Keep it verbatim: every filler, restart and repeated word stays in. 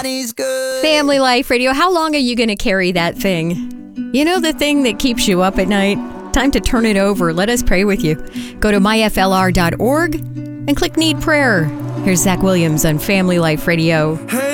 money's good. Family Life Radio, how long are you going to carry that thing? You know, the thing that keeps you up at night? Time to turn it over. Let us pray with you. Go to my f l r dot org and click Need Prayer. Here's Zach Williams on Family Life Radio. Hey.